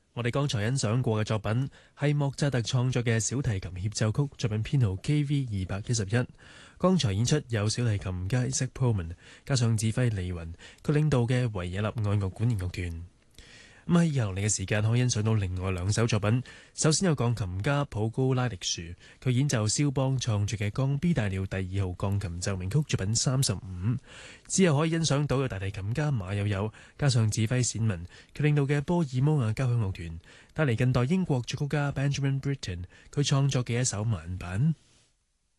我哋剛才欣賞過嘅作品係莫扎特創作嘅小提琴協奏曲，作品編號 KV 211。剛才演出有小提琴家 Isaac Perlman， 加上指揮利雲，佢領導嘅維也納愛樂管弦樂團。咁喺以下落嚟嘅時間，可以欣賞到另外兩首作品。首先有鋼琴家普高拉力殊，佢演奏肖邦創作嘅降 B 大調第2號鋼琴奏鳴曲作品35。之後可以欣賞到有大提琴家馬友友，加上指揮冼文，佢領導嘅波爾摩亞交響樂團，帶嚟近代英國作曲家 Benjamin Britten 佢創作嘅一首慢板。